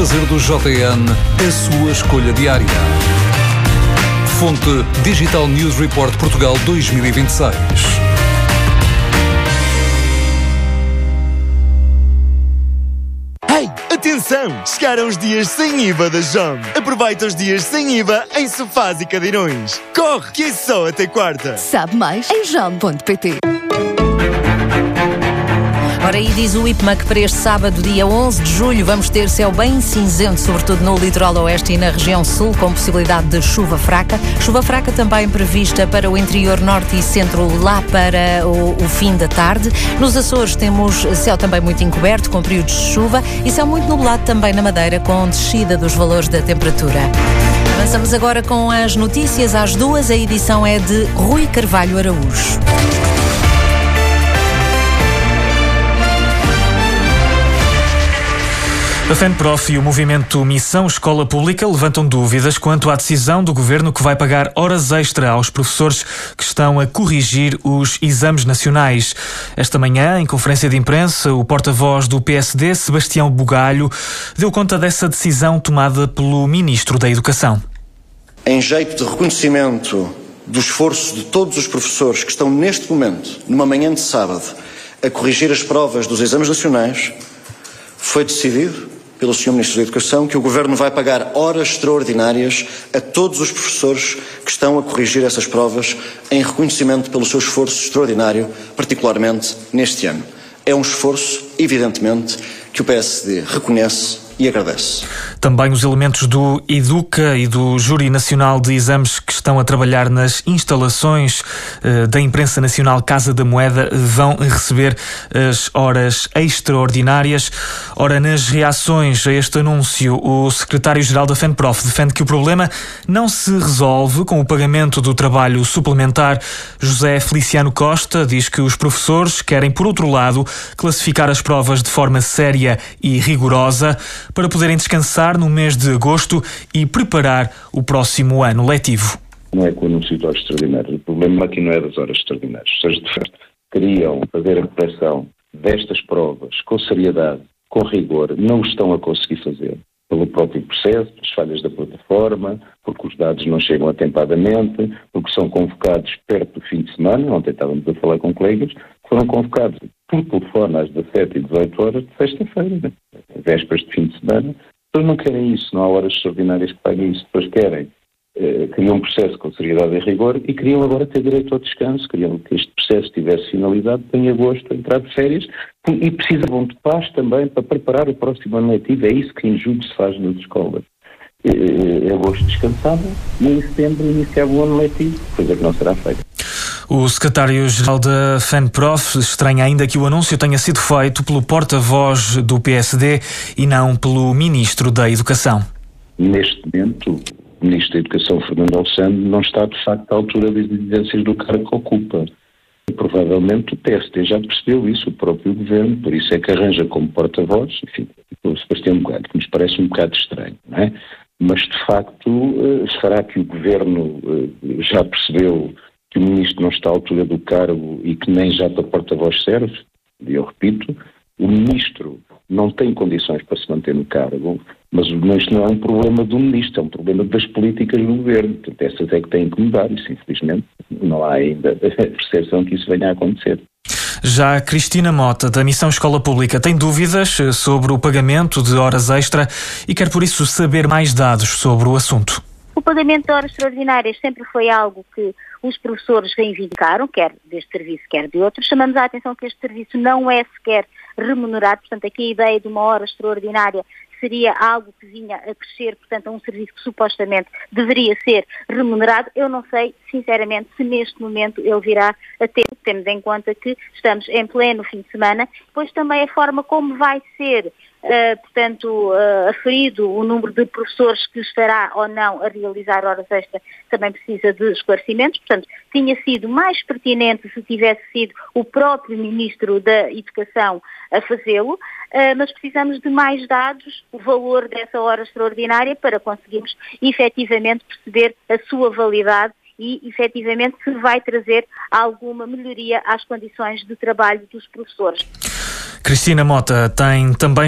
fazer do JN a sua escolha diária. Fonte Digital News Report Portugal 2026. Atenção! Chegaram os dias sem IVA da JOM. Aproveita os dias sem IVA em sofás e cadeirões. Corre, que é só até quarta. Sabe mais em jom.pt. Ora, aí diz o IPMA que para este sábado, dia 11 de julho, vamos ter céu bem cinzento, sobretudo no litoral oeste e na região sul, com possibilidade de chuva fraca. Chuva fraca também prevista para o interior norte e centro, lá para o fim da tarde. Nos Açores temos céu também muito encoberto, com períodos de chuva, e céu muito nublado também na Madeira, com descida dos valores da temperatura. Avançamos agora com as notícias às 2. A edição é de Rui Carvalho Araújo. A FENPROF e o movimento Missão Escola Pública levantam dúvidas quanto à decisão do Governo que vai pagar horas extra aos professores que estão a corrigir os exames nacionais. Esta manhã, em conferência de imprensa, o porta-voz do PSD, Sebastião Bugalho, deu conta dessa decisão tomada pelo Ministro da Educação. Em jeito de reconhecimento do esforço de todos os professores que estão neste momento, numa manhã de sábado, a corrigir as provas dos exames nacionais, foi decidido pelo Sr. Ministro da Educação que o Governo vai pagar horas extraordinárias a todos os professores que estão a corrigir essas provas em reconhecimento pelo seu esforço extraordinário, particularmente neste ano. É um esforço, evidentemente, que o PSD reconhece e agradece. Também os elementos do EDUCA e do Júri Nacional de Exames que estão a trabalhar nas instalações da Imprensa Nacional Casa da Moeda vão receber as horas extraordinárias. Ora, nas reações a este anúncio, o secretário-geral da FENPROF defende que o problema não se resolve com o pagamento do trabalho suplementar. José Feliciano Costa diz que os professores querem, por outro lado, classificar as provas de forma séria e rigorosa para poderem descansar no mês de agosto e preparar o próximo ano letivo. Não é com o anúncio de horas extraordinárias. O problema aqui não é das horas extraordinárias. Ou seja, de facto, queriam fazer a correção destas provas com seriedade, com rigor, não o estão a conseguir fazer. Pelo próprio processo, as falhas da plataforma, porque os dados não chegam atempadamente, porque são convocados perto do fim de semana. Ontem estávamos a falar com colegas que foram convocados por telefone às 17 e 18 horas de sexta-feira, né? Vésperas de fim de semana. Depois não querem isso, não há horas extraordinárias que paguem isso. Depois queriam um processo com seriedade e rigor e queriam agora ter direito ao descanso, queriam que este processo tivesse finalidade em agosto, a entrar de férias, e precisavam de paz também para preparar o próximo ano letivo. É isso que em julho se faz nas escolas. Em agosto descansava e em setembro iniciava o ano letivo, coisa que não será feita. O secretário-geral da FENPROF estranha ainda que o anúncio tenha sido feito pelo porta-voz do PSD e não pelo Ministro da Educação. Neste momento, o Ministro da Educação, Fernando Alexandre, não está de facto à altura das exigências do cargo que ocupa. Provavelmente o PSD já percebeu isso, o próprio Governo, por isso é que arranja como porta-voz, enfim, o Sebastião Bugalho, que nos parece um bocado estranho, não é? Mas de facto, será que o Governo já percebeu que o Ministro não está à altura do cargo e que nem já para porta-voz serve? E eu repito, o Ministro não tem condições para se manter no cargo, mas isto não é um problema do Ministro, é um problema das políticas do Governo. Portanto, essas é que têm que mudar. Isso, infelizmente, não há ainda a percepção que isso venha a acontecer. Já a Cristina Mota, da Missão Escola Pública, tem dúvidas sobre o pagamento de horas extra e quer, por isso, saber mais dados sobre o assunto. O pagamento de horas extraordinárias sempre foi algo que os professores reivindicaram, quer deste serviço, quer de outros. Chamamos a atenção que este serviço não é sequer remunerado, portanto, aqui a ideia de uma hora extraordinária seria algo que vinha a crescer, portanto, a um serviço que supostamente deveria ser remunerado. Eu não sei, sinceramente, se neste momento ele virá a ter, temos em conta que estamos em pleno fim de semana, depois também a forma como vai ser aferido o número de professores que estará ou não a realizar horas extra também precisa de esclarecimentos. Portanto, tinha sido mais pertinente se tivesse sido o próprio Ministro da Educação a fazê-lo, mas precisamos de mais dados, o valor dessa hora extraordinária, para conseguirmos efetivamente perceber a sua validade e, efetivamente, se vai trazer alguma melhoria às condições de trabalho dos professores. Cristina Mota tem também